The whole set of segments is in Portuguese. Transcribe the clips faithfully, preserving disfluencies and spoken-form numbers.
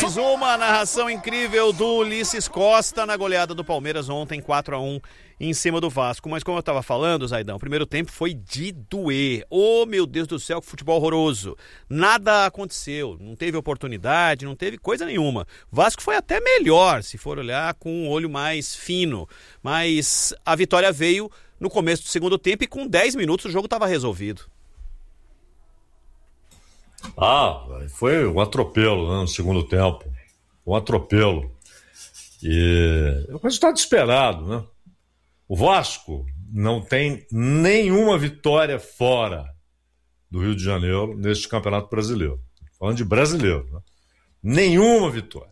Mais uma narração incrível do Ulisses Costa na goleada do Palmeiras ontem, quatro a um em cima do Vasco. Mas como eu estava falando, Zaidão, o primeiro tempo foi de doer. Oh, meu Deus do céu, que futebol horroroso. Nada aconteceu, não teve oportunidade, não teve coisa nenhuma. O Vasco foi até melhor, se for olhar com um olho mais fino. Mas a vitória veio no começo do segundo tempo e com dez minutos o jogo estava resolvido. Ah, foi um atropelo, né, no segundo tempo. Um atropelo. E o resultado esperado, né? O Vasco não tem nenhuma vitória fora do Rio de Janeiro neste Campeonato Brasileiro. Falando de brasileiro, né? Nenhuma vitória.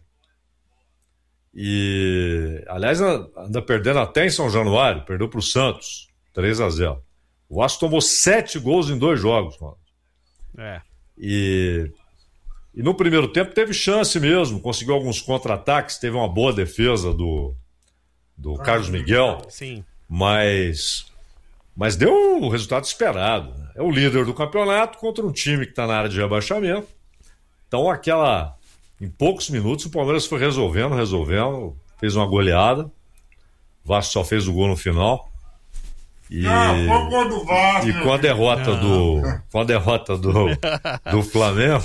E, aliás, anda perdendo até em São Januário, perdeu para o Santos, três a zero. O Vasco tomou sete gols em dois jogos, mano. É. E, e no primeiro tempo teve chance mesmo, conseguiu alguns contra-ataques, teve uma boa defesa do, do ah, Carlos Miguel, sim. Mas, mas deu o resultado esperado. É o líder do campeonato contra um time que está na área de rebaixamento. Então, aquela, em poucos minutos, o Palmeiras foi resolvendo, resolvendo, fez uma goleada. O Vasco só fez o gol no final. E, não, foi do Vasco, e com a derrota do com a derrota do, do Flamengo,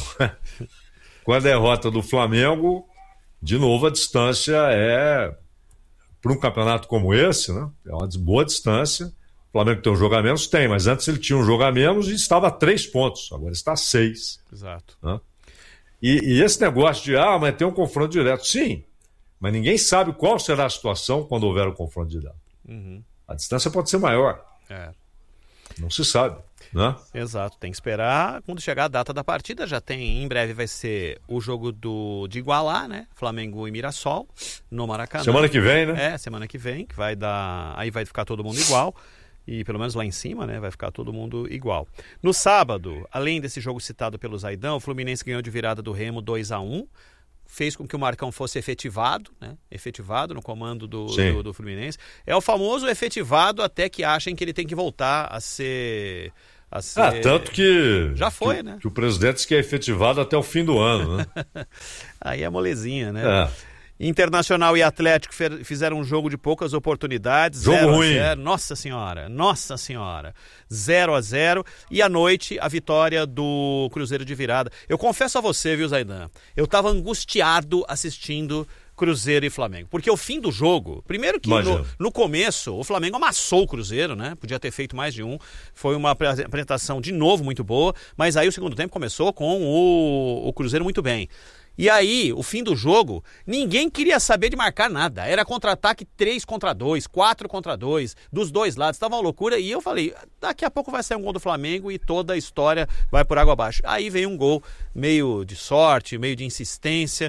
com a derrota do Flamengo, de novo a distância é, para um campeonato como esse, né? É uma boa distância. O Flamengo tem um jogo a menos? Tem, mas antes ele tinha um jogo a menos e estava a três pontos, agora está a seis. Exato. Né? E, e esse negócio de, ah, mas tem um confronto direto. Sim, mas ninguém sabe qual será a situação quando houver o confronto direto. Uhum. A distância pode ser maior. É. Não se sabe, né? Exato, tem que esperar quando chegar a data da partida. Já tem, em breve vai ser o jogo do, de igualar, né? Flamengo e Mirassol, no Maracanã. Semana que vem, né? É, semana que vem, que vai dar. Aí vai ficar todo mundo igual. E pelo menos lá em cima, né? Vai ficar todo mundo igual. No sábado, além desse jogo citado pelo Zaidão, o Fluminense ganhou de virada do Remo dois a um. Fez com que o Marcão fosse efetivado, né? Efetivado no comando do, do, do Fluminense. É o famoso efetivado até que achem que ele tem que voltar a ser... A ser... Ah, tanto que... Já foi, que, né? Que o presidente disse que é efetivado até o fim do ano, né? Aí é molezinha, né? É. Internacional e Atlético fizeram um jogo de poucas oportunidades. Jogo ruim. zero. Nossa senhora, nossa senhora. zero a zero. E à noite, a vitória do Cruzeiro de virada. Eu confesso a você, viu, Zaidan? Eu estava angustiado assistindo Cruzeiro e Flamengo. Porque o fim do jogo, primeiro que no, no começo, o Flamengo amassou o Cruzeiro, né? Podia ter feito mais de um. Foi uma apresentação de novo muito boa. Mas aí o segundo tempo começou com o, o Cruzeiro muito bem. E aí, o fim do jogo, ninguém queria saber de marcar nada. Era contra-ataque três contra dois, quatro contra dois, dos dois lados. Estava uma loucura. E eu falei, daqui a pouco vai sair um gol do Flamengo e toda a história vai por água abaixo. Aí veio um gol meio de sorte, meio de insistência.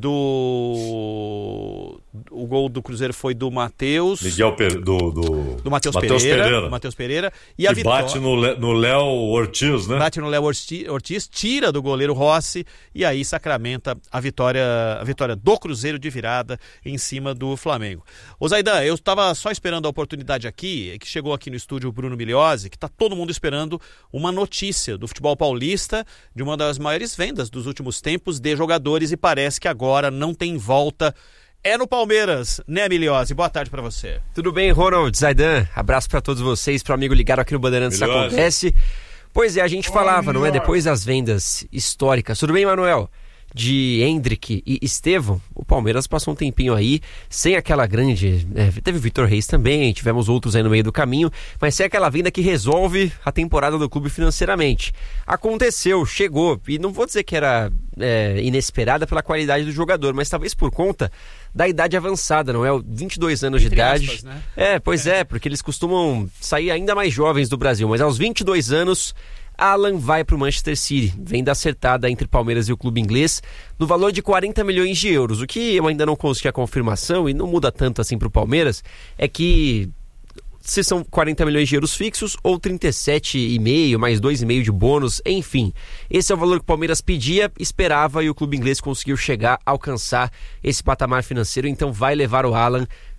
Do... O gol do Cruzeiro foi do Matheus. Miguel Per... do, do... do Matheus Pereira. Pereira. Do Matheus Pereira. E que a vitória... bate no Léo Ortiz, né? Bate no Léo Ortiz, tira do goleiro Rossi e aí sacramenta a vitória, a vitória do Cruzeiro de virada em cima do Flamengo. Ô Zaidan, eu estava só esperando a oportunidade aqui, que chegou aqui no estúdio o Bruno Migliozzi, que está todo mundo esperando uma notícia do futebol paulista, de uma das maiores vendas dos últimos tempos de jogadores, e parece que agora não tem volta. É no Palmeiras, né, Migliozzi? Boa tarde pra você. Tudo bem, Ronald, Zaidan? Abraço pra todos vocês, pro amigo ligado aqui no Bandeirantes Acontece. Pois é, a gente falava, não é? Depois das vendas históricas. Tudo bem, Manuel? De Hendrick e Estevão, o Palmeiras passou um tempinho aí sem aquela grande... É, teve o Vitor Reis também, tivemos outros aí no meio do caminho, mas sem aquela venda que resolve a temporada do clube financeiramente. Aconteceu, chegou, e não vou dizer que era é, inesperada pela qualidade do jogador, mas talvez por conta da idade avançada, não é? vinte e dois anos Entre de idade. Aspas, né? É, pois é. é, porque eles costumam sair ainda mais jovens do Brasil, mas aos vinte e dois anos... Alan vai para o Manchester City, vem da acertada entre Palmeiras e o clube inglês, no valor de quarenta milhões de euros. O que eu ainda não consegui a confirmação, e não muda tanto assim para o Palmeiras, é que se são quarenta milhões de euros fixos ou trinta e sete vírgula cinco mais dois vírgula cinco de bônus, enfim. Esse é o valor que o Palmeiras pedia, esperava, e o clube inglês conseguiu chegar, alcançar esse patamar financeiro, então vai levar o Alan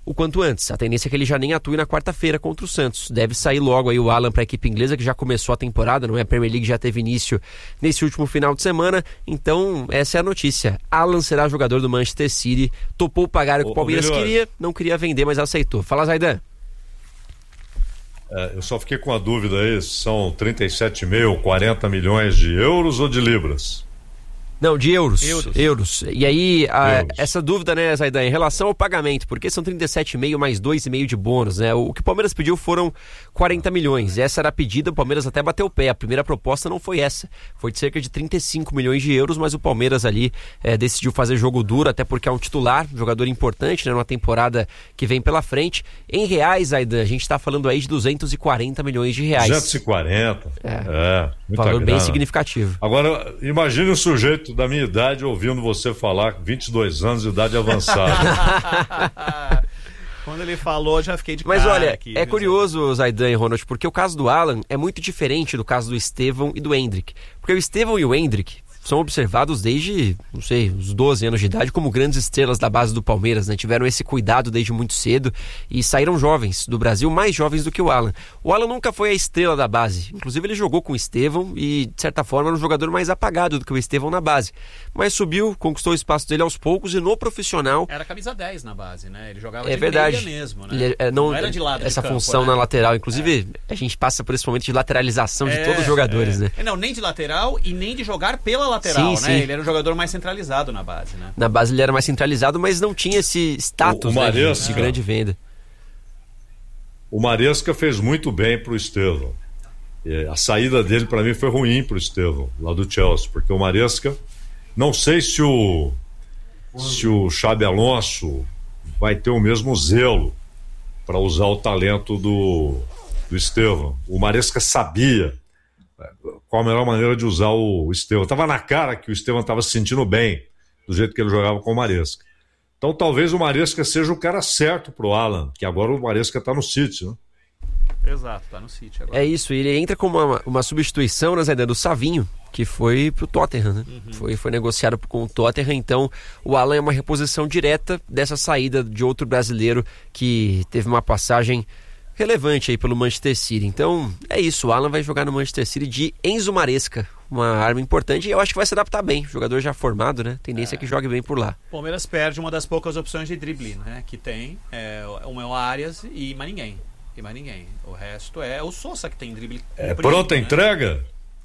o quanto antes. A tendência é que ele já nem atue na quarta-feira contra o Santos. Deve sair logo aí o Alan para a equipe inglesa, que já começou a temporada, não é? A Premier League já teve início nesse último final de semana. Então, essa é a notícia. Alan será jogador do Manchester City, topou pagar o que o Palmeiras queria, não queria vender, mas aceitou. Fala, Zaidan. É, eu só fiquei com a dúvida aí, são trinta e sete e meio, quarenta milhões de euros ou de libras? Não, de euros. Euros. euros. E aí, a, Euros. essa dúvida, né, Zaidan, em relação ao pagamento, porque são trinta e sete e meio mais dois e meio de bônus, né? O que o Palmeiras pediu foram quarenta milhões. Essa era a pedida, o Palmeiras até bateu o pé. A primeira proposta não foi essa. Foi de cerca de trinta e cinco milhões de euros, mas o Palmeiras ali é, decidiu fazer jogo duro, até porque é um titular, um jogador importante, né, numa temporada que vem pela frente. Em reais, Zaidan, a gente está falando aí de duzentos e quarenta milhões de reais. duzentos e quarenta. É, é muita valor bem grana. significativo. Agora, imagine um sujeito da minha idade ouvindo você falar vinte e dois anos de idade avançada. Quando ele falou, já fiquei de Mas cara olha, aqui. é curioso, Zaidan e Ronald, porque o caso do Alan é muito diferente do caso do Estevão e do Endrick. Porque o Estevão e o Endrick são observados desde, não sei, uns doze anos de idade como grandes estrelas da base do Palmeiras, né? Tiveram esse cuidado desde muito cedo e saíram jovens do Brasil, mais jovens do que o Alan. O Alan nunca foi a estrela da base. Inclusive ele jogou com o Estevão e, de certa forma, era um jogador mais apagado do que o Estevão na base. Mas subiu, conquistou o espaço dele aos poucos e no profissional... Era camisa dez na base, né? Ele jogava é de verdade. meia mesmo, né? Ele, é, não, não era de lado essa de campo, função né? na lateral. Inclusive, é. a gente passa por esse momento de lateralização de É, todos os jogadores, é. né? Não, nem de lateral e nem de jogar pela lateral, Sim, né? sim. Ele era um jogador mais centralizado na base, né? Na base ele era mais centralizado, mas não tinha esse status, O- o né, de, Maresca. de grande venda. O Maresca fez muito bem pro Estevão. É, a saída dele, para mim, foi ruim pro Estevão, lá do Chelsea, porque o Maresca, não sei se o, se o Xabi Alonso vai ter o mesmo zelo para usar o talento do, do Estevão. O Maresca sabia qual a melhor maneira de usar o Estevão. Estava na cara que o Estevão estava se sentindo bem do jeito que ele jogava com o Maresca. Então talvez o Maresca seja o cara certo pro Alan, que agora o Maresca está no City, né? Exato, tá no City agora. É isso, ele entra como uma, uma substituição, né, Zé, do Savinho, que foi pro Tottenham, né? Uhum. Foi, foi negociado com o Tottenham, então o Alan é uma reposição direta dessa saída de outro brasileiro que teve uma passagem relevante aí pelo Manchester City. Então é isso, o Alan vai jogar no Manchester City de Enzo Maresca, uma arma importante, e eu acho que vai se adaptar bem, jogador já formado, né? Tendência é que jogue bem por lá. O Palmeiras perde uma das poucas opções de drible, né? Que tem, é, uma é o Arias e mais ninguém. E mais ninguém. O resto é o Sousa que tem drible. É pronta a né? entrega?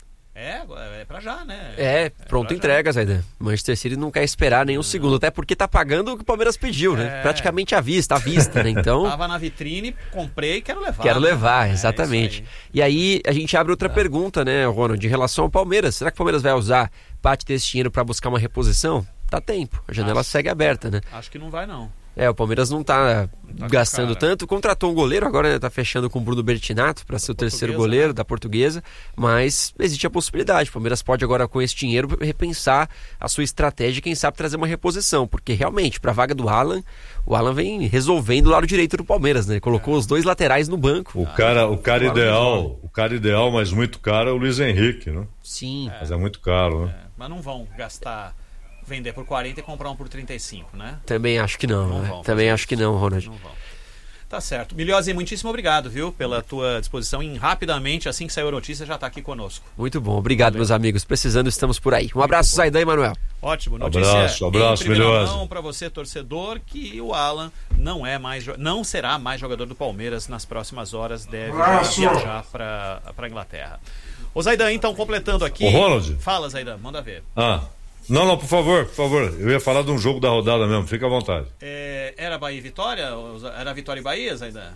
É, é pra já, né? É, pronto, é entrega, Zaidan. Manchester City não quer esperar nenhum segundo, até porque tá pagando o que o Palmeiras pediu, né? É. Praticamente à vista, à vista, né? Então, Tava na vitrine, comprei e quero levar. quero né? levar, É, exatamente. isso aí. E aí a gente abre outra pergunta, né, Ronald, em relação ao Palmeiras. Será que o Palmeiras vai usar parte desse dinheiro para buscar uma reposição? Tá tempo, a janela Acho. segue aberta, né? Acho que não vai, não. É, o Palmeiras não tá, tá gastando com cara. tanto, contratou um goleiro, agora né, tá fechando com o Bruno Bertinato para ser o terceiro Portuguesa, goleiro né? da Portuguesa, mas existe a possibilidade, o Palmeiras pode agora com esse dinheiro repensar a sua estratégia e quem sabe trazer uma reposição, porque realmente, para a vaga do Alan, o Alan vem resolvendo o lado direito do Palmeiras, né? Ele colocou é. os dois laterais no banco. O cara, o cara ideal, o cara ideal, mas muito caro é o Luiz Henrique, né? Sim. É. Mas é muito caro, né? É, mas não vão gastar, vender por quarenta e comprar um por trinta e cinco, né? Também acho que não, Não né? vão Também fazer acho que não, Ronald. Não vão. Tá certo. Milhose, muitíssimo obrigado, viu, pela tua disposição em rapidamente, assim que saiu a notícia, já tá aqui conosco. Muito bom, obrigado, Valeu. meus amigos. Precisando, estamos por aí. Um abraço, Zaidan e Manuel. Ótimo, notícia abraço, abraço, em primeira Milhose. mão para você, torcedor, que o Alan não é mais, não será mais jogador do Palmeiras nas próximas horas, deve viajar para a Inglaterra. O Zaidan, então, completando aqui. Ô, Ronald. Fala, Zaidan, manda ver. Ah, não, não, por favor, por favor. Eu ia falar de um jogo da rodada mesmo, fica à vontade. É, era Bahia e Vitória? Era Vitória e Bahia, Zaidan?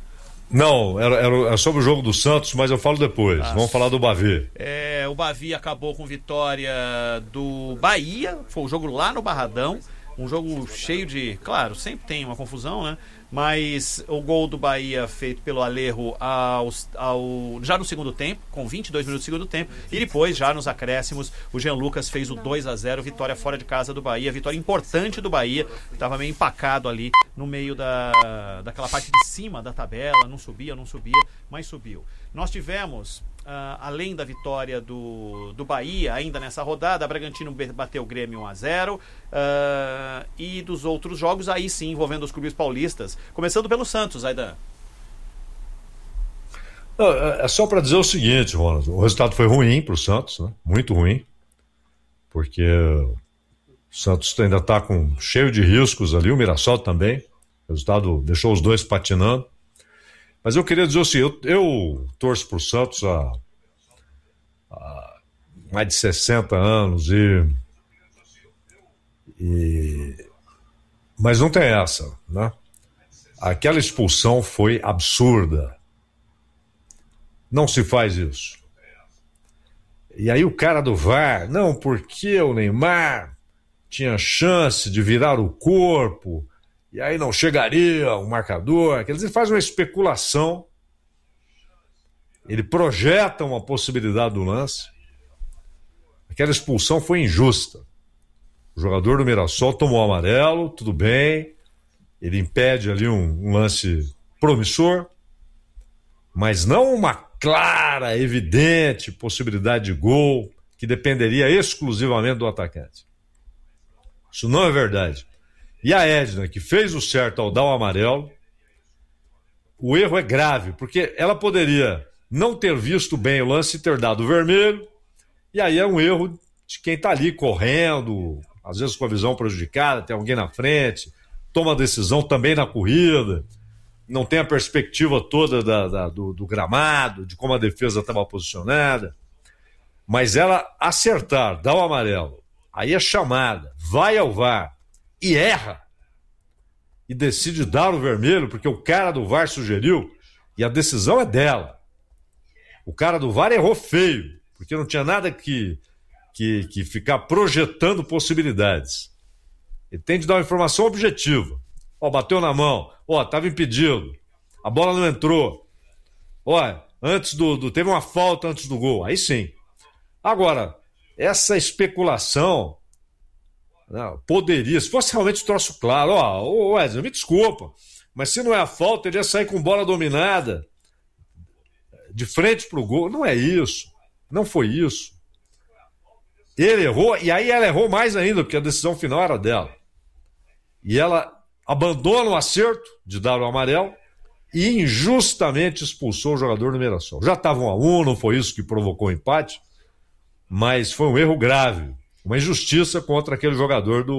Não, era, era, era sobre o jogo do Santos, mas eu falo depois. Ah, Vamos falar do Bavi. É, o Bavi acabou com vitória do Bahia, foi um jogo lá no Barradão, um jogo cheio de... Claro, sempre tem uma confusão, né? Mas o gol do Bahia feito pelo Alejo ao, ao, já no segundo tempo, com vinte e dois minutos do segundo tempo, e depois, já nos acréscimos, o Jean Lucas fez o dois a zero, vitória fora de casa do Bahia, vitória importante do Bahia, estava meio empacado ali no meio da, daquela parte de cima da tabela, não subia, não subia, mas subiu. Nós tivemos uh, além da vitória do, do Bahia, ainda nessa rodada, Bragantino bateu o Grêmio um a zero, uh, e dos outros jogos, aí sim, envolvendo os clubes paulistas, começando pelo Santos, Zaidan. É só para dizer o seguinte, Ronald, o resultado foi ruim para o Santos, né? Muito ruim, porque o Santos ainda está com cheio de riscos ali, o Mirassol também, o resultado deixou os dois patinando. Mas eu queria dizer assim, eu, eu torço para o Santos há, há mais de sessenta anos, e, e, mas não tem essa, né? Aquela expulsão foi absurda. Não se faz isso. E aí o cara do V A R, não, porque o Neymar tinha chance de virar o corpo, e aí não chegaria o marcador. Quer dizer, ele faz uma especulação, ele projeta uma possibilidade do lance. Aquela expulsão foi injusta. O jogador do Mirassol tomou amarelo, tudo bem, ele impede ali um, um lance promissor, mas não uma clara, evidente possibilidade de gol que dependeria exclusivamente do atacante. Isso não é verdade. E a Edna, que fez o certo ao dar o amarelo, o erro é grave, porque ela poderia não ter visto bem o lance e ter dado o vermelho, e aí é um erro de quem está ali correndo, às vezes com a visão prejudicada, tem alguém na frente, toma a decisão também na corrida, não tem a perspectiva toda da, da, do, do gramado, de como a defesa estava posicionada, mas ela acertar, dar o amarelo, aí é chamada, vai ao V A R e erra, e decide dar o vermelho, porque o cara do V A R sugeriu, e a decisão é dela. O cara do V A R errou feio, porque não tinha nada que, que, que ficar projetando possibilidades. Ele tem de dar uma informação objetiva. Ó, bateu na mão, ó, estava impedido, a bola não entrou, ó, antes do, do, teve uma falta antes do gol, aí sim. Agora, essa especulação, não, poderia, se fosse realmente troço claro, ó, ô Wesley, me desculpa, mas se não é a falta, ele ia sair com bola dominada, de frente pro gol, não é isso, não foi isso. Ele errou, e aí ela errou mais ainda, porque a decisão final era dela. E ela abandona o acerto de dar o amarelo e injustamente expulsou o jogador do Mirassol. Já estava um a um, não foi isso que provocou o empate, mas foi um erro grave, uma injustiça contra aquele jogador do